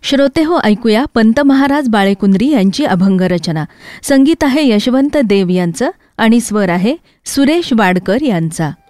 श्रोते हो, ऐकूया पंत महाराज बाळेकुंद्री यांची अभंग रचना. संगीत आहे यशवंत देव यांचं आणि स्वर आहे सुरेश वाडकर यांचा.